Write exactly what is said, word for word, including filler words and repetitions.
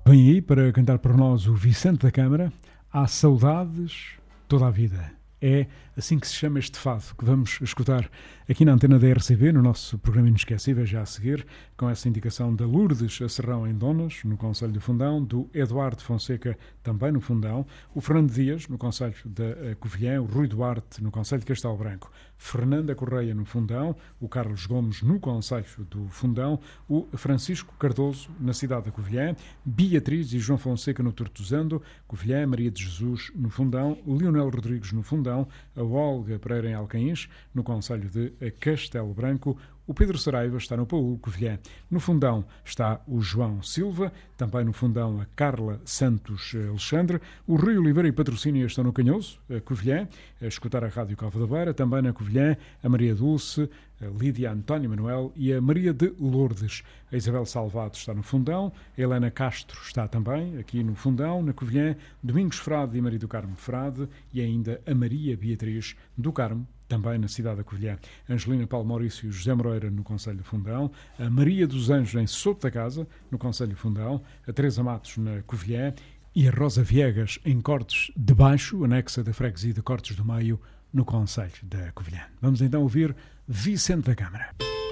Vem aí para cantar para nós o Vicente da Câmara. Há saudades toda a vida. É assim que se chama este fado que vamos escutar aqui na antena da R C B, no nosso programa Inesquecível, já a seguir, com essa indicação da Lourdes Acerrão em Donas, no Concelho do Fundão, do Eduardo Fonseca, também no Fundão, o Fernando Dias, no Concelho da Covilhã, o Rui Duarte, no Concelho de Castelo Branco, Fernanda Correia, no Fundão, o Carlos Gomes, no Concelho do Fundão, o Francisco Cardoso, na cidade da Covilhã, Beatriz e João Fonseca, no Tortozando, Covilhã, Maria de Jesus, no Fundão, Leonel Rodrigues, no Fundão, a Olga Pereira em Alcaíns, no Concelho de Castelo Branco, o Pedro Saraiva está no Paúl, Covilhã. No Fundão está o João Silva, também no Fundão a Carla Santos Alexandre, o Rui Oliveira e Patrocínio estão no Canhoso, a Covilhã, a escutar a Rádio Cova da Beira, também na Covilhã, a Maria Dulce, a Lídia António Manuel e a Maria de Lourdes. A Isabel Salvado está no Fundão, a Helena Castro está também aqui no Fundão, na Covilhã, Domingos Frade e Maria do Carmo Frade e ainda a Maria Beatriz do Carmo, também na cidade da Covilhã. Angelina Paulo Maurício e José Moreira no Concelho do Fundão, a Maria dos Anjos em Soto da Casa, no Concelho do Fundão, a Teresa Matos na Covilhã e a Rosa Viegas em Cortes de Baixo, anexa da freguesia de Cortes do Meio, no Concelho da Covilhã. Vamos então ouvir Vicente da Câmara.